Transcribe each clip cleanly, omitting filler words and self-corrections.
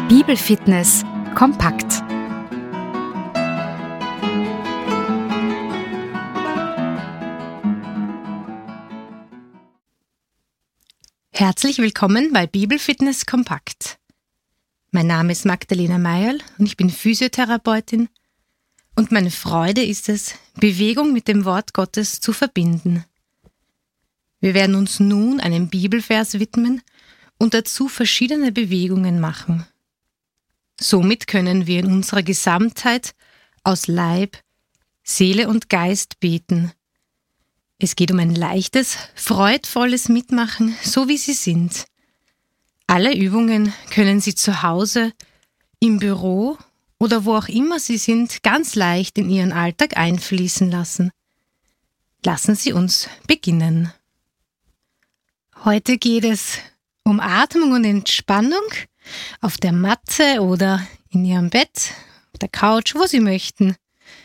Bibelfitness kompakt. Herzlich willkommen bei Bibelfitness kompakt. Mein Name ist Magdalena Meierl und ich bin Physiotherapeutin und meine Freude ist es, Bewegung mit dem Wort Gottes zu verbinden. Wir werden uns nun einem Bibelvers widmen und dazu verschiedene Bewegungen machen. Somit können wir in unserer Gesamtheit aus Leib, Seele und Geist beten. Es geht um ein leichtes, freudvolles Mitmachen, so wie Sie sind. Alle Übungen können Sie zu Hause, im Büro oder wo auch immer Sie sind, ganz leicht in Ihren Alltag einfließen lassen. Lassen Sie uns beginnen. Heute geht es um Atmung und Entspannung auf der Matte oder in Ihrem Bett, auf der Couch, wo Sie möchten.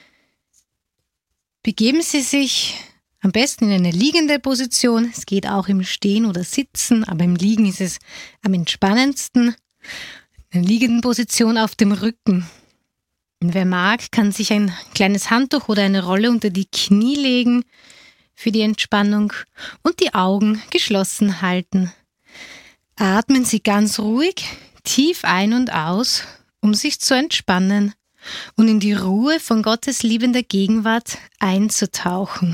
Begeben Sie sich am besten in eine liegende Position. Es geht auch im Stehen oder Sitzen, aber im Liegen ist es am entspannendsten. In einer liegenden Position auf dem Rücken. Und wer mag, kann sich ein kleines Handtuch oder eine Rolle unter die Knie legen für die Entspannung und die Augen geschlossen halten. Atmen Sie ganz ruhig, tief ein und aus, um sich zu entspannen und in die Ruhe von Gottes liebender Gegenwart einzutauchen.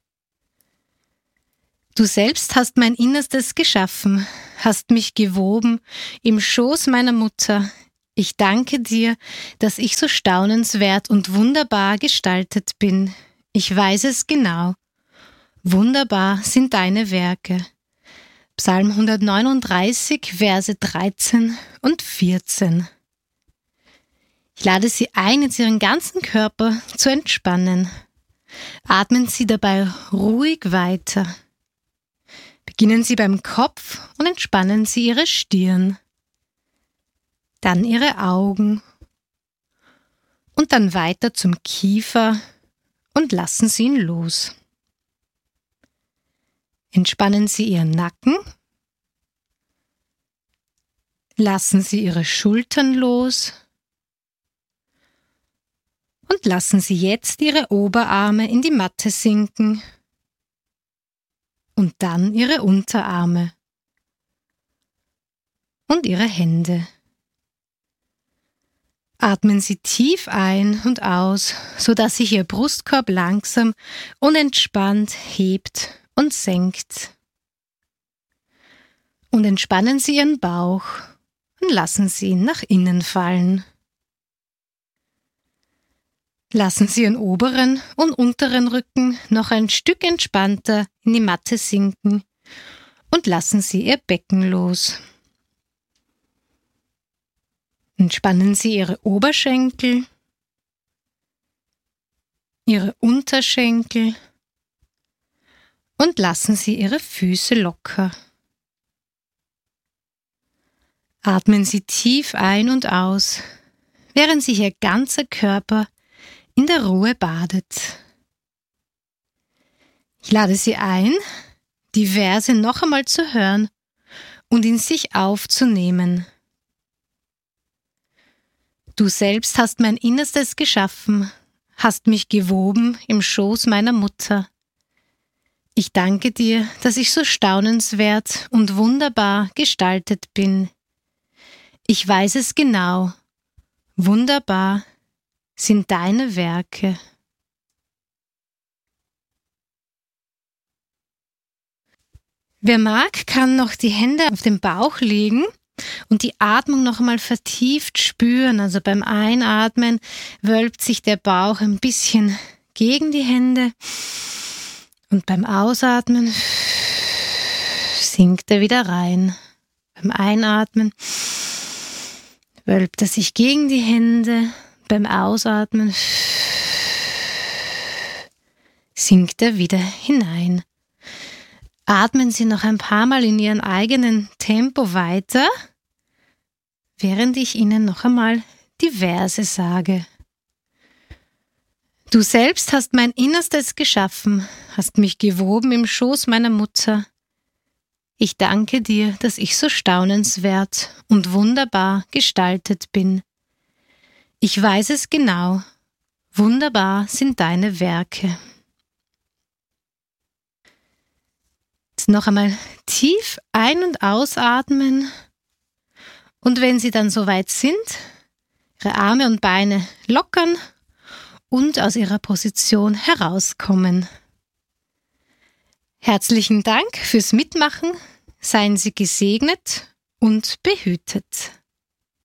Du selbst hast mein Innerstes geschaffen, hast mich gewoben im Schoß meiner Mutter. Ich danke dir, dass ich so staunenswert und wunderbar gestaltet bin. Ich weiß es genau. Wunderbar sind deine Werke. Psalm 139, Verse 13 und 14. Ich lade Sie ein, jetzt Ihren ganzen Körper zu entspannen. Atmen Sie dabei ruhig weiter. Beginnen Sie beim Kopf und entspannen Sie Ihre Stirn. Dann Ihre Augen. Und dann weiter zum Kiefer und lassen Sie ihn los. Entspannen Sie Ihren Nacken. Lassen Sie Ihre Schultern los. Und lassen Sie jetzt Ihre Oberarme in die Matte sinken. Und dann Ihre Unterarme. Und Ihre Hände. Atmen Sie tief ein und aus, sodass sich Ihr Brustkorb langsam und entspannt hebt und senkt. Und entspannen Sie Ihren Bauch und lassen Sie ihn nach innen fallen. Lassen Sie Ihren oberen und unteren Rücken noch ein Stück entspannter in die Matte sinken und lassen Sie Ihr Becken los. Entspannen Sie Ihre Oberschenkel, Ihre Unterschenkel und lassen Sie Ihre Füße locker. Atmen Sie tief ein und aus, während sich Ihr ganzer Körper in der Ruhe badet. Ich lade Sie ein, die Verse noch einmal zu hören und in sich aufzunehmen. Du selbst hast mein Innerstes geschaffen, hast mich gewoben im Schoß meiner Mutter. Ich danke dir, dass ich so staunenswert und wunderbar gestaltet bin. Ich weiß es genau. Wunderbar sind deine Werke. Wer mag, kann noch die Hände auf den Bauch legen und die Atmung noch einmal vertieft spüren. Also beim Einatmen wölbt sich der Bauch ein bisschen gegen die Hände. Und beim Ausatmen sinkt er wieder rein. Beim Einatmen wölbt er sich gegen die Hände. Beim Ausatmen sinkt er wieder hinein. Atmen Sie noch ein paar Mal in Ihrem eigenen Tempo weiter, während ich Ihnen noch einmal die Verse sage. Du selbst hast mein Innerstes geschaffen, hast mich gewoben im Schoß meiner Mutter. Ich danke dir, dass ich so staunenswert und wunderbar gestaltet bin. Ich weiß es genau. Wunderbar sind deine Werke. Jetzt noch einmal tief ein- und ausatmen. Und wenn Sie dann soweit sind, Ihre Arme und Beine lockern und aus Ihrer Position herauskommen. Herzlichen Dank fürs Mitmachen. Seien Sie gesegnet und behütet.